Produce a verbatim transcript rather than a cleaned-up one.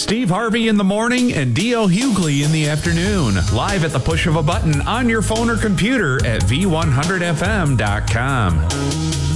Steve Harvey in the morning and D L Hughley in the afternoon. Live at the push of a button on your phone or computer at v one hundred f m dot com.